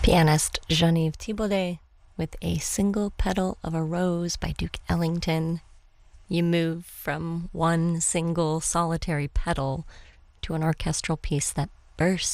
Pianist Genevieve Thibaudet with A Single Petal of a Rose by Duke Ellington. You move from one single solitary petal to an orchestral piece that bursts